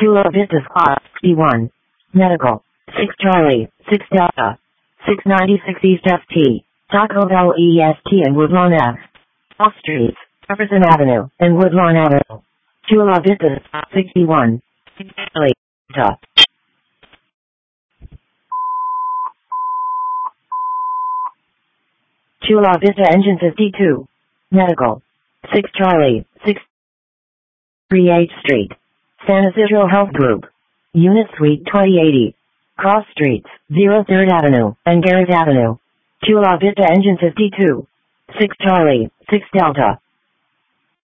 Chula Vista Squad, E1. Medical, 6 Charlie, 6 Delta, 696 East FT, Taco Bell EST and Woodlawn Ave. Off streets, Jefferson Avenue, and Woodlawn Avenue. Chula Vista, 61. Charlie, Delta. Chula Vista Engine 52. Medical, 6 Charlie, 6 8th Street. San Isidro Health Group. Unit Suite 2080. Cross Streets, 03rd Avenue, and Garrett Avenue. Chula Vista Engine 52. 6 Charlie, 6 Delta.